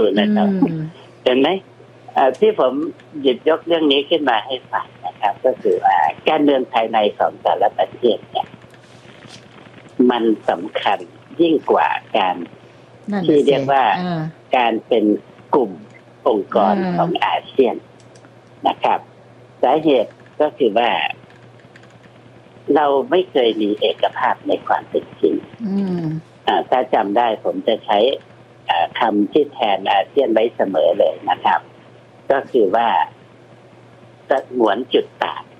อยู่นะครับเห็นไหมที่ผมหยิบยกเรื่องนี้ขึ้นมาให้ฟังนะครับก็คือว่าการเมืองภายในของแต่ละประเทศเนี่ยมันสำคัญยิ่งกว่าการที่เรียกว่าการเป็นกลุ่มองค์กรของอาเซียนนะครับสาเหตุก็คือว่าเราไม่เคยมีเอกภาพในความเป็นจริงถ้าจำได้ผมจะใช้คำที่แทนอาเซียนไว้เสมอเลยนะครับก็คือว่าสงวนจุดต่าง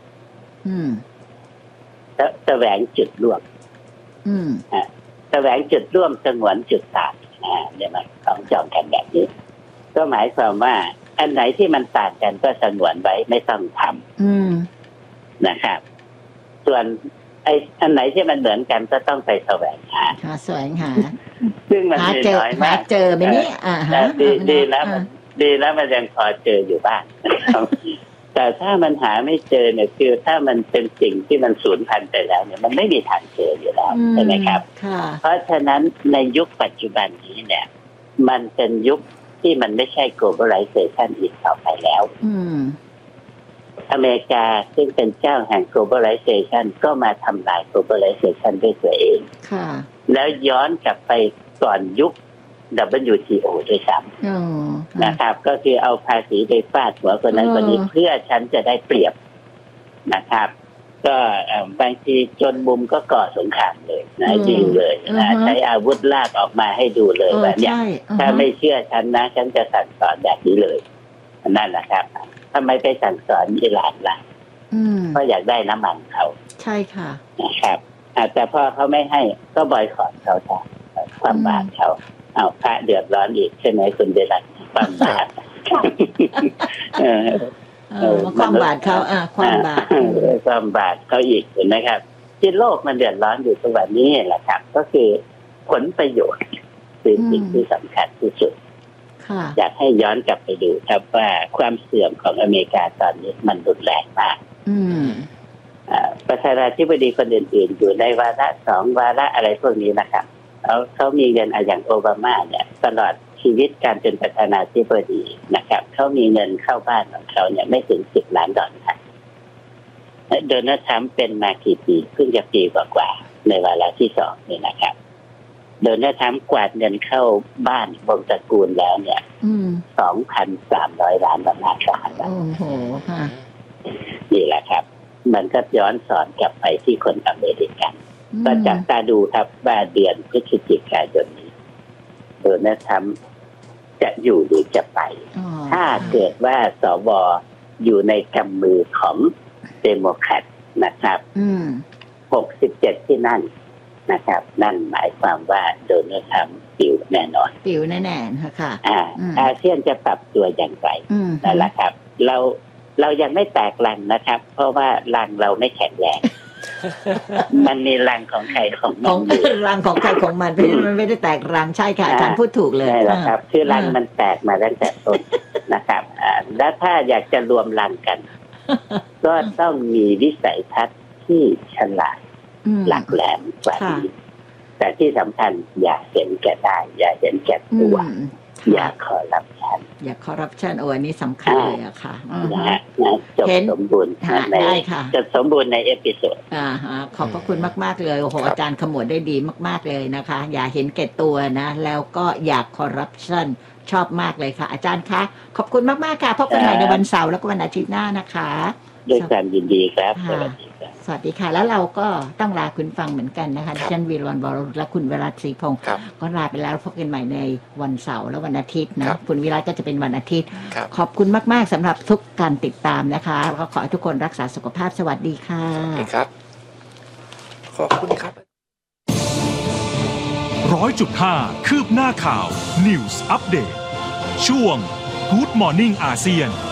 แสวงจุดร่วมแสวงจุดร่วมสงวนจุดต่างเนี่ยมันต้องจองกันแบบนี้ก็หมายความว่าอันไหนที่มันต่างกันก็สงวนไว้ไม่ต้องทำนะครับส่วนอันไหนที่มันเหมือนกันก็ต้องไปแสวงหาซึ่งมันน้อยมากเจอไหมเนี่ยดีแล้วมันยังพอเจออยู่บ้างแต่ถ้ามันหาไม่เจอเนี่ยคือถ้ามันเป็นสิ่งที่มันสูญพันธุ์ไปแล้วเนี่ยมันไม่มีทางเจออยู่แล้วใช่ไหมครับเพราะฉะนั้นในยุคปัจจุบันนี้เนี่ยมันเป็นยุคที่มันไม่ใช่ globalization อีกต่อไปแล้วอเมริกาซึ่งเป็นเจ้าแห่ง globalization ก็มาทำลาย globalization ด้วยตัวเองแล้วย้อนกลับไปก่อนยุค WTO ด้วยซ้ำนะครับก็คือเอาภาษีไปฟาดหัวคนนั้นคนนี้เพื่อฉันจะได้เปรียบนะครับก็บางทีจนมุมก็ก่อสงครามเลยนะจริงเลยนะใช้อาวุธลากออกมาให้ดูเลยว่าเนี่ยถ้าไม่เชื่อฉันนะฉันจะสั่งสอนแบบนี้เลยนั่นแหละครับทำไมไปสั่งสอนอิหร่านล่ะเพราะอยากได้น้ำมันเขาใช่ค่ะนะครับแต่พอเขาไม่ให้ก็บอยคอตเขาค่ะความบาปเขาเอาพระเดือดร้อนอีกใช่ไหมคุณเดลันความบาปความบาปเขาความบาปเขาอีกเห็นไหมครับที่โลกมันเดือดร้อนอยู่ทุกวันนี้แหละครับก็คือผลประโยชน์เป็นสิ่งที่สำคัญที่สุดอยากให้ย้อนกลับไปดูครับว่าความเสื่อมของอเมริกาตอนนี้มันรุนแรงมากประธานาธิบดีคนอื่นๆอยู่ในวาระ2วาระอะไรพวกนี้นะครับเขามีเงินอย่างโอบามาเนี่ยตลอดชีวิตการเป็นประธานาธิบดีนะครับเขามีเงินเข้าบ้านของเขาเนี่ยไม่ถึง$10 ล้านโดนัลด์ทรัมป์เป็นมากี่ปีเพิ่งจะปีกว่าๆในวาระที่2นี่นะครับโดนัลด์ทรัมป์กวาดเงินเข้าบ้านวงตระกูลแล้วเนี่ย$2,300 ล้านสหรัฐโอ้โหค่ะนี่แหละครับมันก็ย้อนสอนกลับไปที่คนอเมริกันก็จับตาดูครับว่าเดือนพฤศจิกายนนี้โดนัลด์ทรัมป์จะอยู่หรือจะไปถ้าเกิดว่าสวอยู่ในกำมือของเดโมแครตนะครับ67ที่นั่นนะครับนั่นหมายความว่าโดนัลด์ทรัมป์ปิวแน่นอนปิวแน่ๆค่ะอาเซียนจะปรับตัวอย่างไรนั่นแหละครับเรายังไม่แตกรังนะครับเพราะว่ารังเราไม่แข็งแรงมันมีรังของใครของมันรังของใครของมันมันไม่ได้แตกรังใช่ค่ะอาจารย์พูดถูกเลยใช่แล้วครับคือรังมันแตกมาตั้งแต่ต้นนะครับแล้วถ้าอยากจะรวมรังกันก็ต้องมีวิสัยทัศน์ที่ฉลาดหลักแหลมกว่านี้แต่ที่สำคัญอย่าเห็นแก่ได้อย่าเห็นแก่ตัวอย่าคอร์รัปชันอันนี้สำคัญเลยอะค่ะจบสมบูรณ์จบสมบูรณ์ในเอพิโซดขอบพระคุณมากๆเลยโอ้โหอาจารย์ขมวดได้ดีมากๆเลยนะคะอย่าเห็นแก่ตัวนะแล้วก็อย่าคอร์รัปชันชอบมากเลยค่ะอาจารย์คะขอบคุณมากๆค่ะพบกันใหม่ในวันเสาร์แล้วก็วันอาทิตย์หน้านะคะด้วยความยินดีครับสวัสดีค่ะแล้วเราก็ต้องลาคุณฟังเหมือนกันนะคะดิฉันวีรวรรณ วรรุตและคุณวรัตน์ ศรีพงศ์ก็ลาไปแล้วพบกันใหม่ในวันเสาร์และวันอาทิตย์นะคุณวิรัตก็จะเป็นวันอาทิตย์ขอบคุณมากๆสำหรับทุกการติดตามนะคะแล้วก็ขอให้ทุกคนรักษาสุขภาพสวัสดีค่ะครับขอบคุณครับ 100.5 คืบหน้าข่าว News Update ช่วง Good Morning อาเซียน